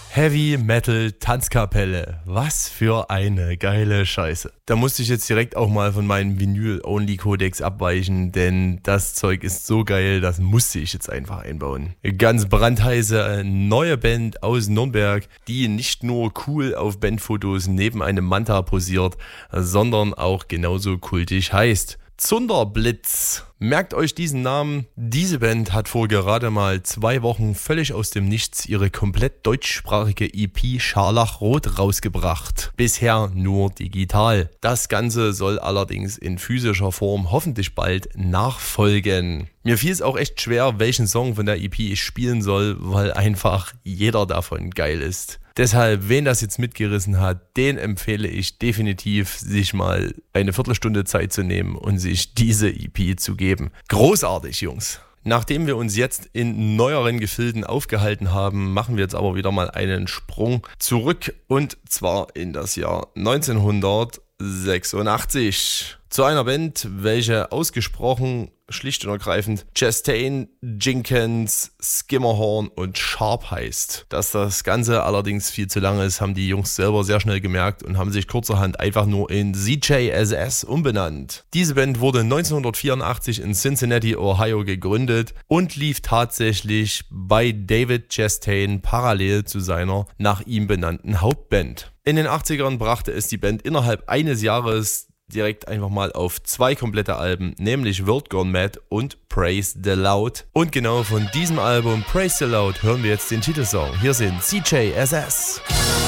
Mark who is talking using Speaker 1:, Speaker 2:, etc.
Speaker 1: Heavy Metal Tanzkapelle. Was für eine geile Scheiße. Da musste ich jetzt direkt auch mal von meinem Vinyl-Only-Kodex abweichen, denn das Zeug ist so geil, das musste ich jetzt einfach einbauen. Ganz brandheiße neue Band aus Nürnberg, die nicht nur cool auf Bandfotos neben einem Manta posiert, sondern auch genauso kultig heißt. Zunderblitz. Merkt euch diesen Namen. Diese Band hat vor gerade mal 2 Wochen völlig aus dem Nichts ihre komplett deutschsprachige EP Scharlachrot rausgebracht. Bisher nur digital. Das Ganze soll allerdings in physischer Form hoffentlich bald nachfolgen. Mir fiel es auch echt schwer, welchen Song von der EP ich spielen soll, weil einfach jeder davon geil ist. Deshalb, wen das jetzt mitgerissen hat, den empfehle ich definitiv, sich mal eine Viertelstunde Zeit zu nehmen und sich diese EP zu geben. Großartig, Jungs! Nachdem wir uns jetzt in neueren Gefilden aufgehalten haben, machen wir jetzt aber wieder mal einen Sprung zurück und zwar in das Jahr 1986. Zu einer Band, welche ausgesprochen schlicht und ergreifend Chastain, Jenkins, Skimmerhorn und Sharp heißt. Dass das Ganze allerdings viel zu lang ist, haben die Jungs selber sehr schnell gemerkt und haben sich kurzerhand einfach nur in CJSS umbenannt. Diese Band wurde 1984 in Cincinnati, Ohio gegründet und lief tatsächlich bei David Chastain parallel zu seiner nach ihm benannten Hauptband. In den 80ern brachte es die Band innerhalb eines Jahres direkt einfach mal auf 2 komplette Alben, nämlich World Gone Mad und Praise the Loud. Und genau von diesem Album Praise the Loud hören wir jetzt den Titelsong. Hier sind CJSS.